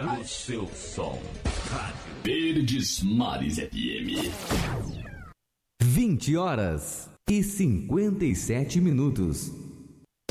O seu som. Rádio Verdes Mares FM. 20 horas e 57 minutos.